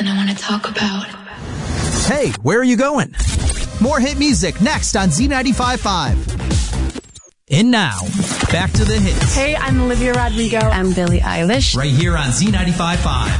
something I want to talk about. Hey, where are you going? More hit music next on Z95.5. And now, back to the hits. Hey, I'm Olivia Rodrigo. I'm Billie Eilish. Right here on Z95.5.